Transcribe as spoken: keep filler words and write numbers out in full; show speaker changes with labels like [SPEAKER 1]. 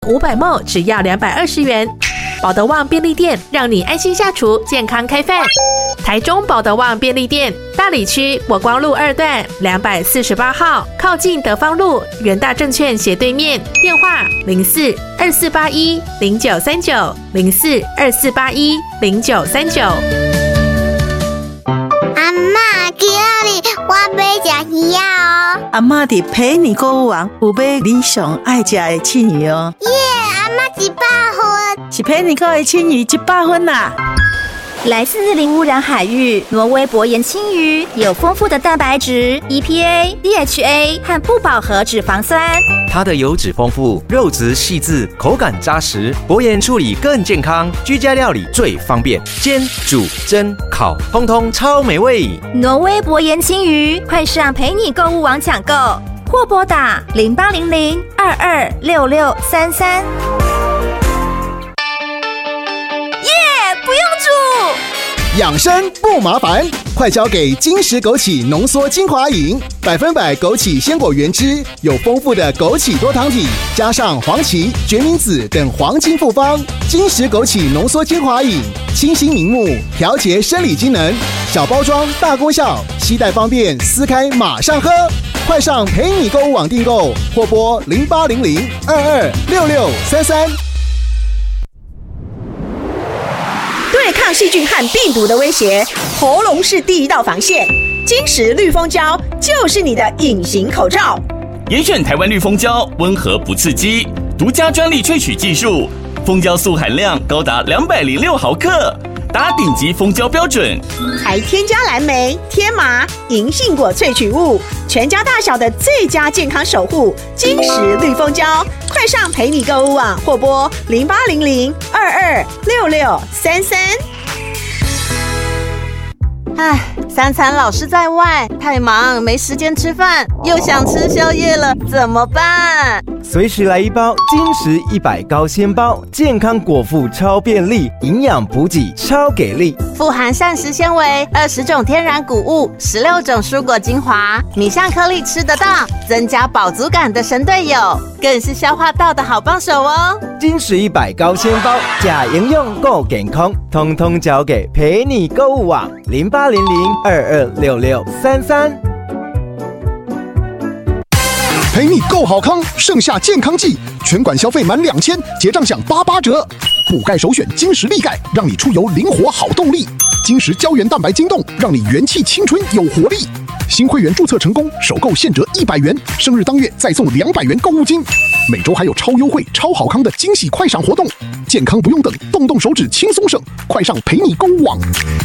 [SPEAKER 1] 五百 毫升只要两百二十元。保德旺便利店让你安心下厨，健康开饭。台中保德旺便利店大里区国光路二段两百四十八号，靠近德芳路元大证券斜对面。电话零四二四八一零九三九零四二四八一零九三九。
[SPEAKER 2] 阿嬷，今日我要吃鱼哦。
[SPEAKER 3] 阿嬷伫陪你购物网有买你上爱吃的青鱼哦。
[SPEAKER 2] 耶，阿嬷一百分，
[SPEAKER 3] 是陪你购的青鱼一百分啦。
[SPEAKER 4] 来自零污染海域，挪威薄盐青鱼有丰富的蛋白质、E P A、D H A 和不饱和脂肪酸。
[SPEAKER 5] 它的油脂丰富，肉质细致，口感扎实，薄盐处理更健康，居家料理最方便，煎、煮、蒸、烤，通通超美味。
[SPEAKER 4] 挪威薄盐青鱼，快上陪你购物网抢购，或拨打零八零零二二六六三三。不用煮，
[SPEAKER 6] 养生不麻烦，快交给金石枸杞浓缩精华饮，百分百枸杞鲜果原汁，有丰富的枸杞多糖体，加上黄芪、决明子等黄金复方。金石枸杞浓缩精华饮，清新明目，调节生理机能，小包装大功效，携带方便，撕开马上喝。快上陪你购物网订购，或拨零八零零二二六六三三。
[SPEAKER 7] 对抗细菌和病毒的威胁，喉咙是第一道防线。金石绿蜂胶就是你的隐形口罩。
[SPEAKER 8] 严选台湾绿蜂胶，温和不刺激，独家专利萃取技术，蜂胶素含量高达两百零六毫克，达顶级蜂胶标准。
[SPEAKER 7] 还添加蓝莓、天麻、银杏果萃取物，全家大小的最佳健康守护。金石绿蜂胶，快上陪你购物网或拨零八零零二二六六三三。
[SPEAKER 9] 唉，三餐老是在外，太忙没时间吃饭，又想吃宵夜了，怎么办？
[SPEAKER 10] 随时来一包金石一百高纤包，健康果腹超便利，营养补给超给力，
[SPEAKER 9] 富含膳食纤维、二十种天然谷物、十六种蔬果精华，米香颗粒吃得到，增加饱足感的神队友，更是消化道的好帮手哦。
[SPEAKER 10] 金石一百高纤包，假营养够健康，通通交给陪你购物网零八零零二二六六三三。
[SPEAKER 6] 陪你购好康，盛夏健康季，全馆消费满两千，结账享八八折。补钙首选金石力钙，让你出游灵活好动力。金石胶原蛋白晶冻，让你元气青春有活力。新会员注册成功，首购现折一百元，生日当月再送两百元购物金。每周还有超优惠、超好康的惊喜快闪活动，健康不用等，动动手指轻松省，快上陪你购物网。